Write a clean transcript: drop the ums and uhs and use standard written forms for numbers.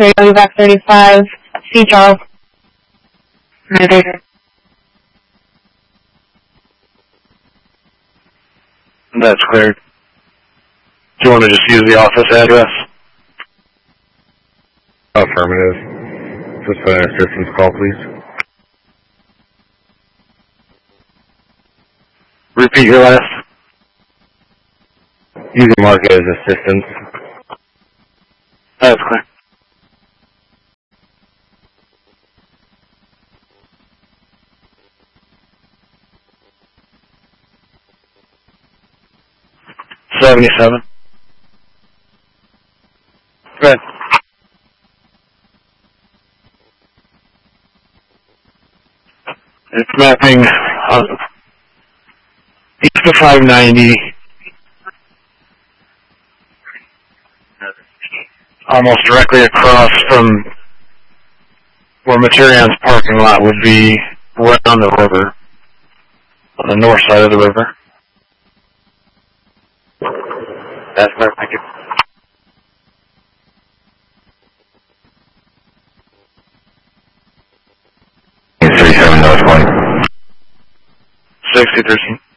3 back 35, C. Charles. That's cleared. Do you want to just use the office address? Affirmative. Just an assistance call, please. Repeat your last. You can mark it as assistance. That's clear. $77. Good. It's mapping east of 590, almost directly across from where Materion's parking lot would be, right on the river, on the north side of the river. That's perfect. Thank you. 37 North 1. 6013.